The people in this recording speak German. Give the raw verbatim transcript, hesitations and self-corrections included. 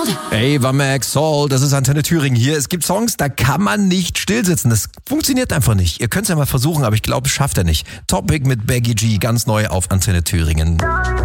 Ava Max Soul, das ist Antenne Thüringen hier. Es gibt Songs, da kann man nicht stillsitzen. Das funktioniert einfach nicht. Ihr könnt es ja mal versuchen, aber ich glaube, es schafft er nicht. Topic mit Baggy G, ganz neu auf Antenne Thüringen.